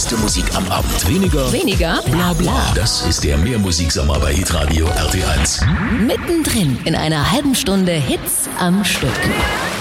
beste Musik am Abend. Weniger? Bla bla. Das ist der Mehrmusiksommer bei Hitradio RT1. Mittendrin in einer halben Stunde Hits am Stück.